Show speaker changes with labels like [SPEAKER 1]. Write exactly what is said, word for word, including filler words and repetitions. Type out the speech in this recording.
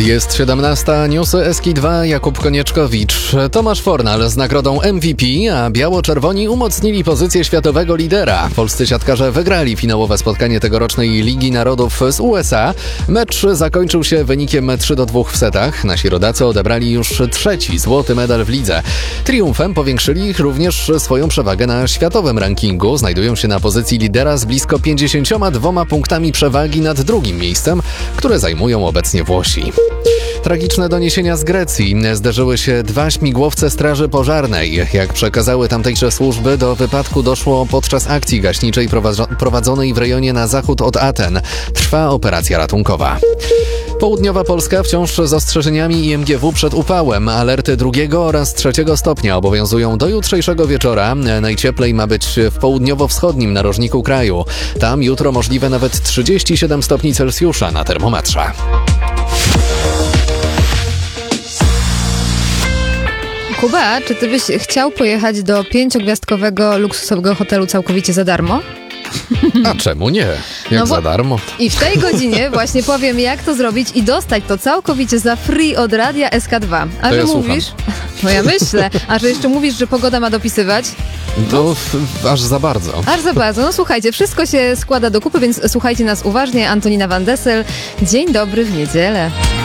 [SPEAKER 1] Jest siedemnasta, newsy S K dwa, Jakub Konieczkowicz. Tomasz Fornal z nagrodą M V P, a biało-czerwoni umocnili pozycję światowego lidera. Polscy siatkarze wygrali finałowe spotkanie tegorocznej Ligi Narodów z U S A. Mecz zakończył się wynikiem trzy do dwóch w setach. Nasi rodacy odebrali już trzeci złoty medal w lidze. Triumfem powiększyli również swoją przewagę na światowym rankingu. Znajdują się na pozycji lidera z blisko pięćdziesięcioma dwoma punktami przewagi nad drugim miejscem, które zajmują obecnie Włosi. Tragiczne doniesienia z Grecji. Zderzyły się dwa śmigłowce straży pożarnej. Jak przekazały tamtejsze służby, do wypadku doszło podczas akcji gaśniczej prowadzonej w rejonie na zachód od Aten. Trwa operacja ratunkowa. Południowa Polska wciąż z ostrzeżeniami I M G W przed upałem. Alerty drugiego oraz trzeciego stopnia obowiązują do jutrzejszego wieczora. Najcieplej ma być w południowo-wschodnim narożniku kraju. Tam jutro możliwe nawet trzydzieści siedem stopni Celsjusza na termometrze.
[SPEAKER 2] Kuba, czy ty byś chciał pojechać do pięciogwiazdkowego luksusowego hotelu całkowicie za darmo?
[SPEAKER 1] A czemu nie? Jak
[SPEAKER 2] no
[SPEAKER 1] za darmo.
[SPEAKER 2] I w tej godzinie właśnie powiem, jak to zrobić i dostać to całkowicie za free od Radia S K dwa. A
[SPEAKER 1] to
[SPEAKER 2] że
[SPEAKER 1] ja
[SPEAKER 2] mówisz...
[SPEAKER 1] Słucham.
[SPEAKER 2] No ja myślę. A że jeszcze mówisz, że pogoda ma dopisywać?
[SPEAKER 1] No, aż za bardzo.
[SPEAKER 2] Aż za bardzo. No słuchajcie, wszystko się składa do kupy, więc słuchajcie nas uważnie. Antonina Van Dessel. Dzień dobry w niedzielę.